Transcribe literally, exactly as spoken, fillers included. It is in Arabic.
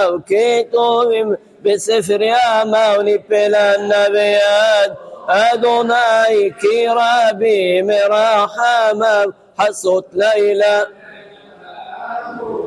كتب בספר ימי פלנביאת אדוני כי רבי מרחמיו חסות לילה